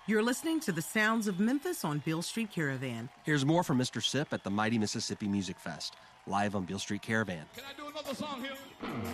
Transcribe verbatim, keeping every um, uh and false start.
You're listening to the sounds of Memphis on Beale Street Caravan. Here's more from Mister Sip at the Mighty Mississippi Music Fest, live on Beale Street Caravan. Can I do another song here?